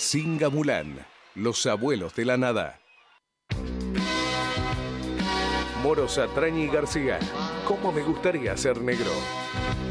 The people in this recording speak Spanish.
Singamulán, los abuelos de la nada. Moro Satrañi García, ¿cómo me gustaría ser negro?